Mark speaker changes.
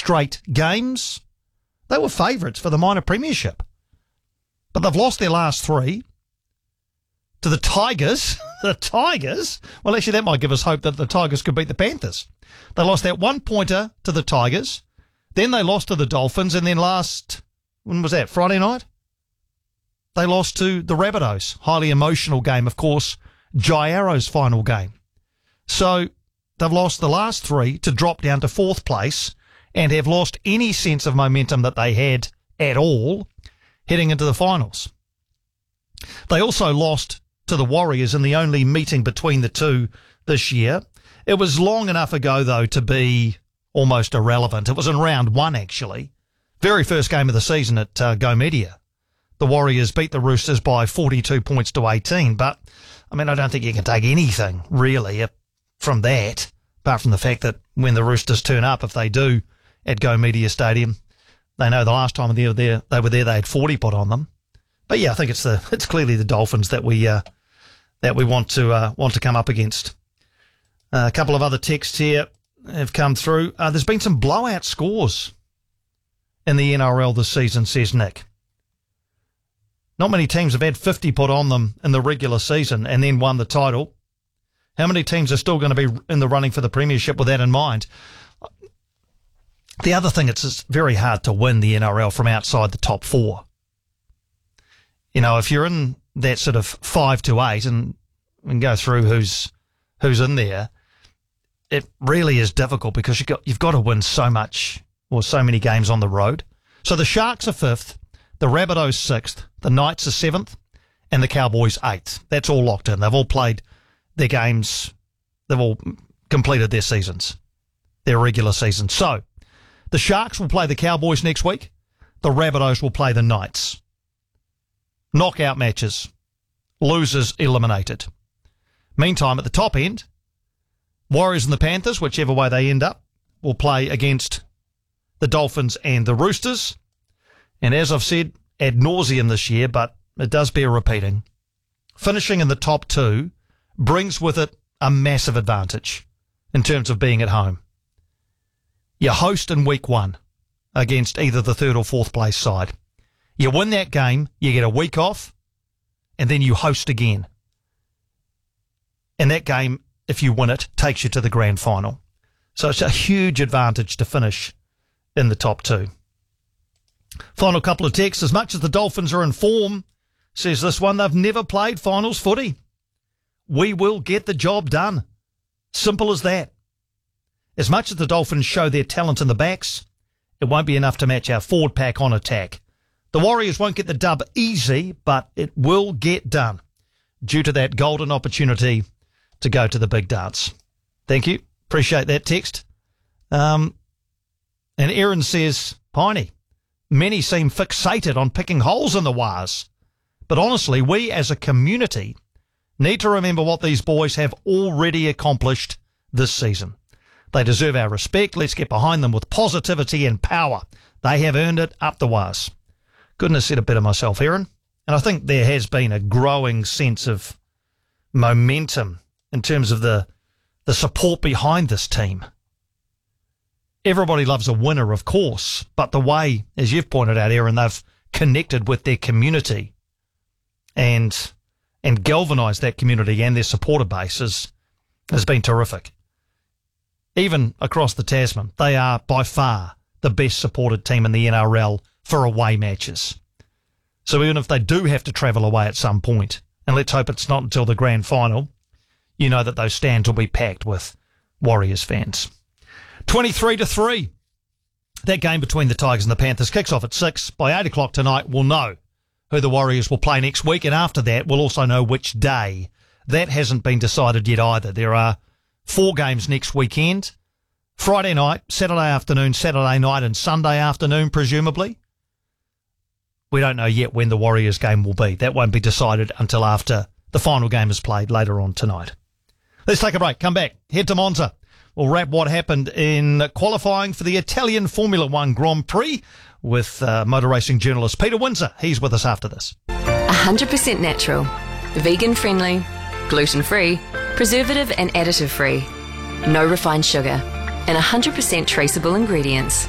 Speaker 1: straight games. They were favourites for the minor premiership. But they've lost their last 3 to the Tigers. The Tigers? Well, actually, that might give us hope that the Tigers could beat the Panthers. They lost that 1-pointer to the Tigers. Then they lost to the Dolphins. And then when was that, Friday night? They lost to the Rabbitohs. Highly emotional game, of course, Jairo's final game. So they've lost the last 3 to drop down to 4th place and have lost any sense of momentum that they had at all heading into the finals. They also lost to the Warriors in the only meeting between the two this year. It was long enough ago, though, to be almost irrelevant. It was in round 1, actually. Very first game of the season at Go Media. The Warriors beat the Roosters by 42 points to 18. But, I mean, I don't think you can take anything, really, from that, apart from the fact that when the Roosters turn up, if they do, at Go Media Stadium, they know the last time they were there, they had 40 put on them. But yeah, I think it's clearly the Dolphins that we want to come up against. A couple of other texts here have come through. There's been some blowout scores in the NRL this season, says Nick. Not many teams have had 50 put on them in the regular season and then won the title. How many teams are still going to be in the running for the premiership with that in mind? The other thing, it's very hard to win the NRL from outside the top 4. You know, if you're in that sort of 5 to 8 and go through who's in there, it really is difficult because you've got to win so many games on the road. So the Sharks are 5th, the Rabbitohs 6th, the Knights are 7th, and the Cowboys 8th. That's all locked in. They've all played their games. They've all completed their seasons, their regular seasons. So the Sharks will play the Cowboys next week. The Rabbitohs will play the Knights. Knockout matches. Losers eliminated. Meantime, at the top end, Warriors and the Panthers, whichever way they end up, will play against the Dolphins and the Roosters. And as I've said ad nauseum this year, but it does bear repeating, finishing in the top 2 brings with it a massive advantage in terms of being at home. You host in week 1 against either the 3rd or 4th place side. You win that game, you get a week off, and then you host again. And that game, if you win it, takes you to the grand final. So it's a huge advantage to finish in the top 2. Final couple of texts. As much as the Dolphins are in form, says this one, they've never played finals footy. We will get the job done. Simple as that. As much as the Dolphins show their talent in the backs, it won't be enough to match our forward pack on attack. The Warriors won't get the dub easy, but it will get done due to that golden opportunity to go to the big dance. Thank you. Appreciate that text. And Aaron says, Piney, many seem fixated on picking holes in the Wars. But honestly, we as a community need to remember what these boys have already accomplished this season. They deserve our respect. Let's get behind them with positivity and power. They have earned it up the Wars. Couldn't have said it better myself, Aaron. And I think there has been a growing sense of momentum in terms of the support behind this team. Everybody loves a winner, of course, but the way, as you've pointed out, Aaron, they've connected with their community and galvanised that community and their supporter base has been terrific. Even across the Tasman, they are by far the best supported team in the NRL for away matches. So even if they do have to travel away at some point, and let's hope it's not until the grand final, you know that those stands will be packed with Warriors fans. 23-3. That game between the Tigers and the Panthers kicks off at 6. By 8 o'clock tonight, we'll know who the Warriors will play next week, and after that, we'll also know which day. That hasn't been decided yet either. There are 4 games next weekend. Friday night, Saturday afternoon, Saturday night, and Sunday afternoon, presumably. We don't know yet when the Warriors game will be. That won't be decided until after the final game is played later on tonight. Let's take a break. Come back. Head to Monza. We'll wrap what happened in qualifying for the Italian Formula One Grand Prix with motor racing journalist Peter Windsor. He's with us after this.
Speaker 2: 100% natural, vegan friendly, gluten free, preservative and additive free, no refined sugar, and 100% traceable ingredients.